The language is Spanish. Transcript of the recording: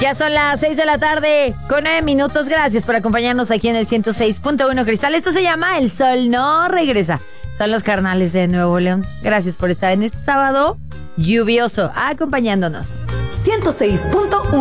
Ya son las 6 de la tarde con 9 minutos. Gracias por acompañarnos aquí en el 106.1 Cristal. Esto se llama El Sol No Regresa. Son los carnales de Nuevo León. Gracias por estar en este sábado lluvioso acompañándonos. 106.1